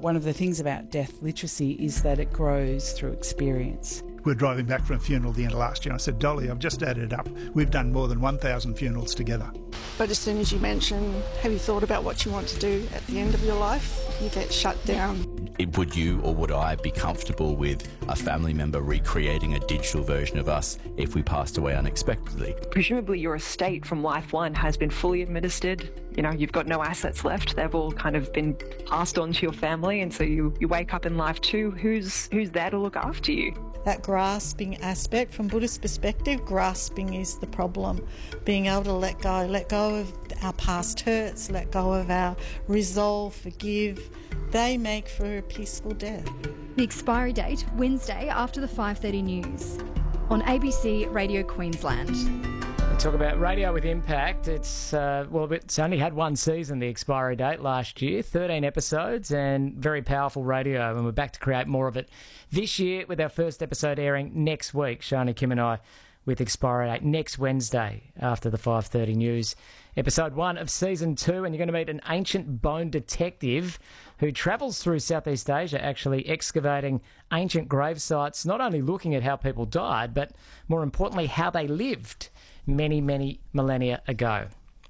One of the things about death literacy is that it grows through experience. We were driving back from a funeral at the end of last year. I said, Dolly, I've just added it up. We've done more than 1,000 funerals together. But as soon as you mention, have you thought about what you want to do at the end of your life, you get shut down. Would you or would I be comfortable with a family member recreating a digital version of us if we passed away unexpectedly? Presumably your estate from Life One has been fully administered. You know, you've got no assets left. They've all kind of been passed on to your family, and so you wake up in Life Two. Who's there to look after you? That grasping aspect, from Buddhist perspective, grasping is the problem. Being able to let go of our past hurts, let go of our resolve, forgive. They make for a peaceful death. The expiry date, Wednesday after the 5:30 news on ABC Radio Queensland. We talk about Radio with Impact. It's only had one season, the expiry date last year, 13 episodes and very powerful radio, and we're back to create more of it this year with our first episode airing next week. Shani, Kim and I with expiry date next Wednesday after the 5:30 news. Episode 1 of Season 2, and you're going to meet an ancient bone detective who travels through Southeast Asia, actually excavating ancient grave sites, not only looking at how people died, but more importantly, how they lived many, many millennia ago.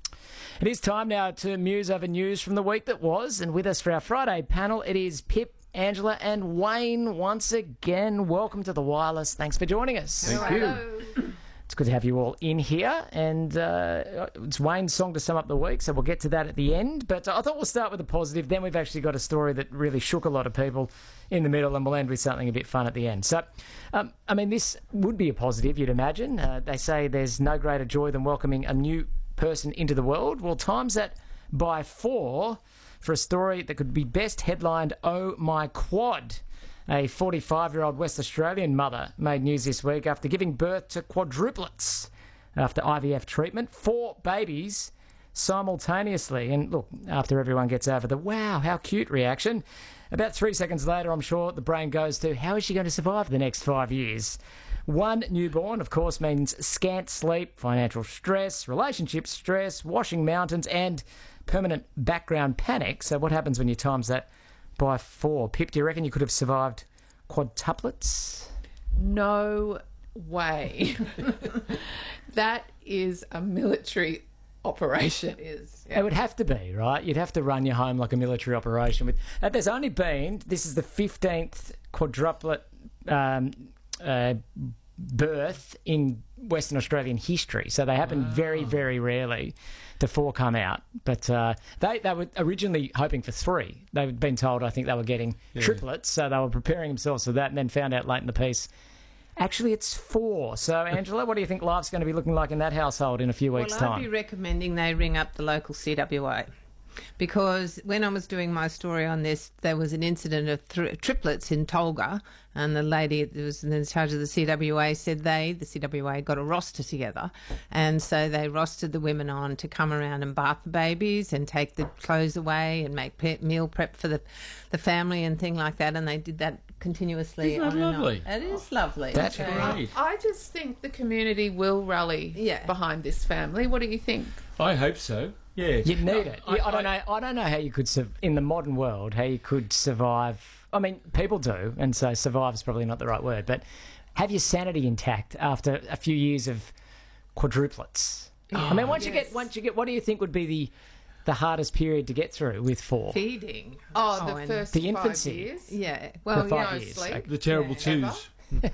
It is time now to muse over news from the week that was, and with us for our Friday panel, it is Pip, Angela and Wayne once again. Welcome to The Wireless. Thanks for joining us. Thank you. It's good to have you all in here, and it's Wayne's song to sum up the week, so we'll get to that at the end. But I thought we'll start with a positive, then we've actually got a story that really shook a lot of people in the middle, and we'll end with something a bit fun at the end. So, this would be a positive, you'd imagine. They say there's no greater joy than welcoming a new person into the world. Well, times that by 4 for a story that could be best headlined, Oh My Quad. A 45-year-old West Australian mother made news this week after giving birth to quadruplets after IVF treatment, 4 babies simultaneously. And look, after everyone gets over the wow, how cute reaction, about 3 seconds later, I'm sure the brain goes to, how is she going to survive the next 5 years? One newborn, of course, means scant sleep, financial stress, relationship stress, washing mountains, and permanent background panic. So what happens when you times that by 4? Pip, do you reckon you could have survived quadtuplets? No way. That is a military operation. It would have to be, right? You'd have to run your home like a military operation. There's only been, this is the 15th quadruplet birth in Western Australian history. So they happen very, very rarely to 4 come out. But they were originally hoping for 3. They'd been told, I think, they were getting triplets, so they were preparing themselves for that, and then found out late in the piece, actually it's 4. So, Angela, what do you think life's going to be looking like in that household in a few weeks' time? Well, I'd be recommending they ring up the local CWA. Because when I was doing my story on this, there was an incident of triplets in Tolga, and the lady that was in charge of the CWA said the CWA got a roster together, and so they rostered the women on to come around and bath the babies and take the clothes away and make meal prep for the family and thing like that, and they did that continuously. Isn't that lovely? It is lovely. That's great. I just think the community will rally behind this family. What do you think? I hope so. Yeah, you'd need it. I don't know how you could in the modern world how you could survive. I mean, people do, and so survive is probably not the right word. But have your sanity intact after a few years of quadruplets. I mean, once you get, what do you think would be the hardest period to get through with 4? Feeding. The first the infancy. 5 years. Yeah. Well, the 5 years. Sleep. The terrible twos.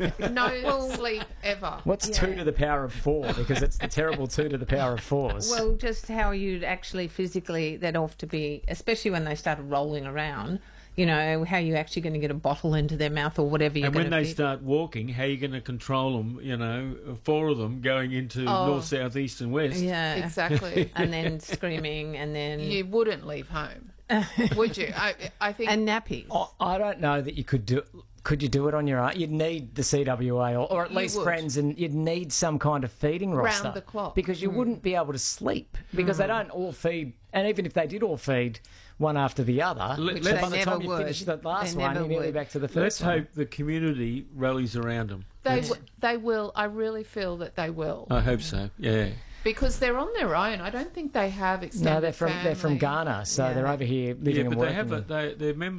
No sleep ever. What's 2 to the power of 4? Because it's the terrible 2 to the power of 4s. Well, just how you'd actually physically, they'd have to be, especially when they started rolling around, you know, how you actually going to get a bottle into their mouth or whatever you're going to And when they start walking, how are you going to control them, you know, 4 of them going into north, south, east and west. Yeah. Exactly. And then screaming and then... You wouldn't leave home, would you? I think... And nappies. I don't know that you could do... Could you do it on your own? You'd need the CWA or at least friends, and you'd need some kind of feeding roster. Round the clock. Because you wouldn't be able to sleep, because they don't all feed, and even if they did all feed one after the other, which by they the time never you would. finish that last They one, never you're nearly would. back to the Let's first one. hope the community rallies around them. They will. I really feel that they will. I hope so, yeah. Because they're on their own. I don't think they have extended No, they're from Ghana, so they're over here living and working. But they're members